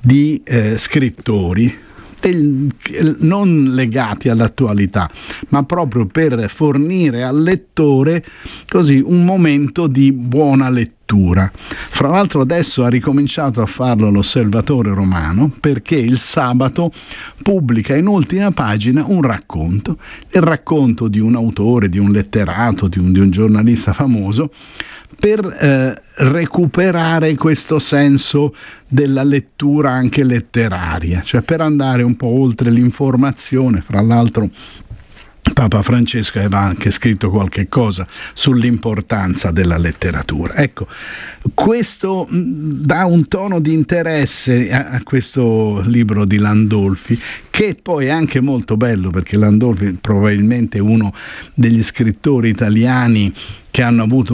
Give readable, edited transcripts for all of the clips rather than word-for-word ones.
di scrittori non legati all'attualità, ma proprio per fornire al lettore così un momento di buona lettura. Fra l'altro adesso ha ricominciato a farlo l'Osservatore Romano, perché il sabato pubblica in ultima pagina un racconto, il racconto di un autore, di un letterato, di un giornalista famoso, per recuperare questo senso della lettura anche letteraria, cioè per andare un po' oltre l'informazione. Fra l'altro Papa Francesco aveva anche scritto qualche cosa sull'importanza della letteratura. Ecco, questo dà un tono di interesse a questo libro di Landolfi, che poi è anche molto bello, perché Landolfi è probabilmente uno degli scrittori italiani che hanno avuto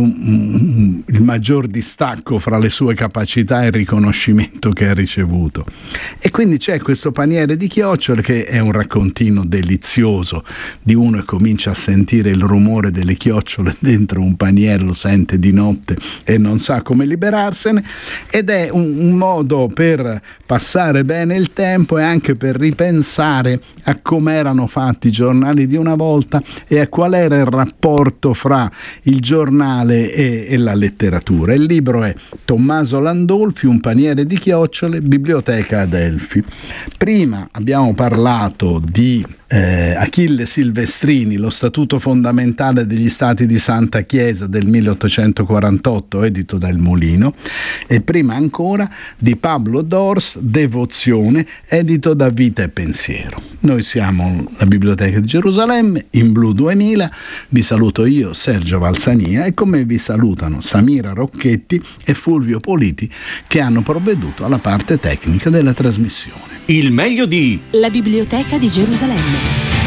il maggior distacco fra le sue capacità e il riconoscimento che ha ricevuto. E quindi c'è questo Paniere di chiocciole, che è un raccontino delizioso di uno che comincia a sentire il rumore delle chiocciole dentro un paniere, lo sente di notte e non sa come liberarsene, ed è un modo per passare bene il tempo e anche per ripensare a come erano fatti i giornali di una volta e a qual era il rapporto fra il giornale e la letteratura. Il libro è Tommaso Landolfi, Un paniere di chiocciole, Biblioteca Adelphi. Prima abbiamo parlato di Achille Silvestrini, Lo Statuto fondamentale degli Stati di Santa Chiesa del 1848, edito dal Mulino, e prima ancora di Pablo Dors, Devozione, edito da Vita e Pensiero. Noi siamo la Biblioteca di Gerusalemme, in Blu 2000, vi saluto io, Sergio Valsania, e con me vi salutano Samira Rocchetti e Fulvio Politi, che hanno provveduto alla parte tecnica della trasmissione. Il meglio di La Biblioteca di Gerusalemme.